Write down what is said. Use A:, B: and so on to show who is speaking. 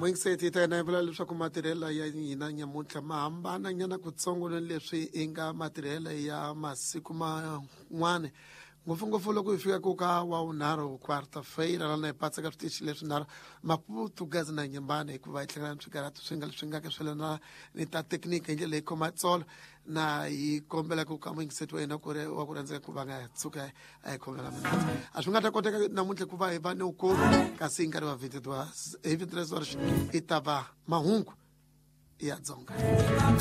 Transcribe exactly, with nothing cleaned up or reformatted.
A: Moingiseti ta na vula leswaku matirhela ya hina nyamuntlha ma hambana nyana kutsongo ni leswi i nga matirhela ya masiku man'wana ngopfungopfu loko hi fika ku ka wa unharhu quarta-feira lana hi patsaka switichi leswi nharhu maputugazi na nyembana hikuva hi tlhangana ni swikarati swi nga leswi nga ka swelana ni ta tekiniki hi ndlela leyi khoma tsolo na hi kombela ku ka moingiseti wa hina ku ri wa ku rhandzeka ku va nga tshuka a hi khomela minandzu a swi nga ta koteka namuntlha ku va hi va ni ukulu kasi hi nkarhi wa vhiki hi vitiresiwa i ta va mahungu ya dzonga